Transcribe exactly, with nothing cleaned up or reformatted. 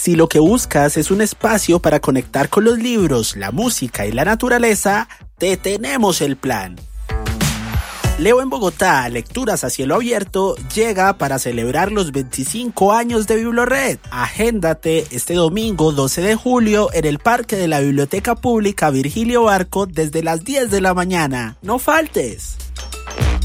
Si lo que buscas es un espacio para conectar con los libros, la música y la naturaleza, te tenemos el plan. Leo en Bogotá, Lecturas a Cielo Abierto, llega para celebrar los veinticinco años de Biblored. Agéndate este domingo doce de julio en el Parque de la Biblioteca Pública Virgilio Barco desde las diez de la mañana. ¡No faltes!